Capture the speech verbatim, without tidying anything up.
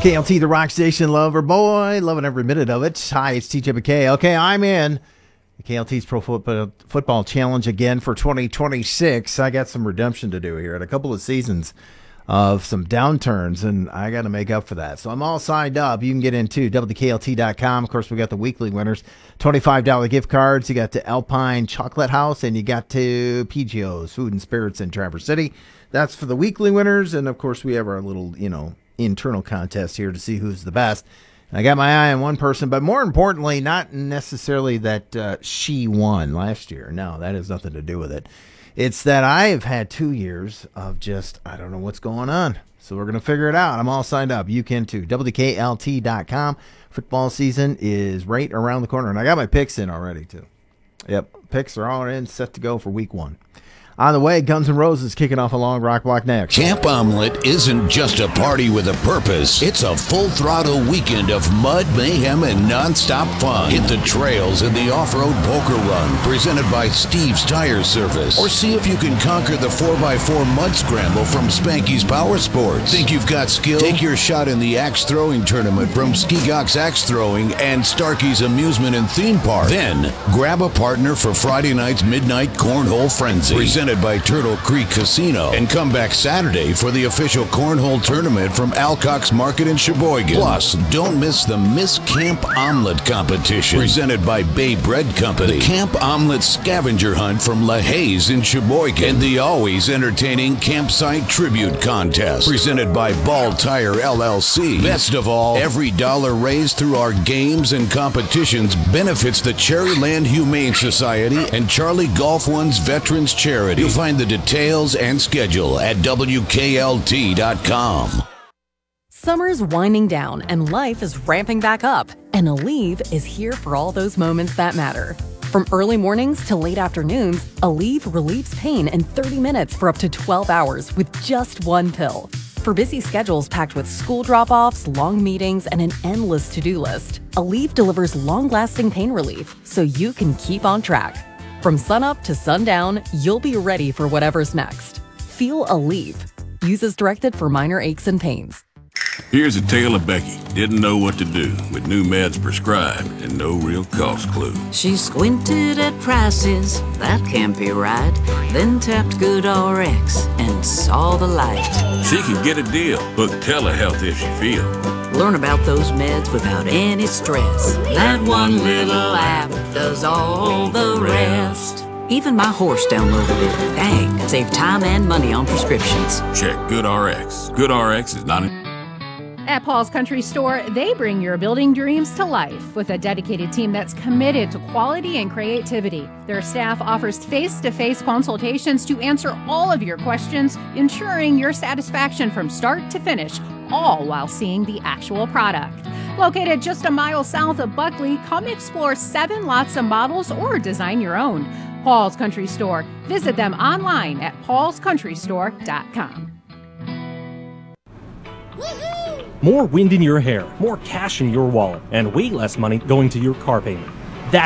K L T, the rock station lover boy, loving every minute of it. Hi, it's T J McKay. Okay, I'm in the K L T's Pro Football, Football Challenge again for twenty twenty-six. I got some redemption to do here. At a couple of seasons of some downturns, and I got to make up for that. So I'm all signed up. You can get into W K L T dot com. Of course, we got the weekly winners, twenty-five dollars gift cards. You got to Alpine Chocolate House, and you got to P G O's Food and Spirits in Traverse City. That's for the weekly winners, and of course, we have our little, you know, internal contest here to see who's the best. And I got my eye on one person, but more importantly, not necessarily that uh, she won last year. No, that has nothing to do with it. It's that I have had two years of just, I don't know what's going on. So we're going to figure it out. I'm all signed up. You can too. W K L T dot com. Football season is right around the corner. And I got my picks in already too. Yep. Picks are all in, set to go for week one. On the way, Guns N' Roses kicking off along Rock Block next. Camp Omelet isn't just a party with a purpose. It's a full-throttle weekend of mud, mayhem, and nonstop fun. Hit the trails in the off-road poker run presented by Steve's Tire Service. Or see if you can conquer the four by four mud scramble from Spanky's Power Sports. Think you've got skill? Take your shot in the axe throwing tournament from Ski-Gox Axe Throwing and Starkey's Amusement and Theme Park. Then, grab a partner for Friday night's Midnight Cornhole Frenzy. Presented by Turtle Creek Casino, and come back Saturday for the official cornhole tournament from Alcock's Market in Sheboygan. Plus, don't miss the Miss Camp Omelet competition presented by Bay Bread Company, the Camp Omelet scavenger hunt from La Haze in Sheboygan, and the always entertaining Campsite Tribute Contest presented by Ball Tire L L C. Best of all, every dollar raised through our games and competitions benefits the Cherryland Humane Society and Charlie Golf One's Veterans Charity. You'll find the details and schedule at W K L T dot com. Summer's winding down and life is ramping back up, and Aleve is here for all those moments that matter. From early mornings to late afternoons, Aleve relieves pain in thirty minutes for up to twelve hours with just one pill. For busy schedules packed with school drop-offs, long meetings, and an endless to-do list, Aleve delivers long-lasting pain relief so you can keep on track. From sunup to sundown, you'll be ready for whatever's next. Feel Aleve. Use as directed for minor aches and pains. Here's a tale of Becky. Didn't know what to do with new meds prescribed and no real cost clue. She squinted at prices, that can't be right. Then tapped GoodRx and saw the light. She can get a deal. Book telehealth if she feel. Learn about those meds without any stress. That one little app does all the rest. Even my horse downloaded it. Dang, save time and money on prescriptions. Check GoodRx. GoodRx is not an... At Paul's Country Store, they bring your building dreams to life with a dedicated team that's committed to quality and creativity. Their staff offers face-to-face consultations to answer all of your questions, ensuring your satisfaction from start to finish, all while seeing the actual product. Located just a mile south of Buckley, come explore seven lots of models or design your own. Paul's Country Store. Visit them online at pauls country store dot com. More wind in your hair, more cash in your wallet, and way less money going to your car payment.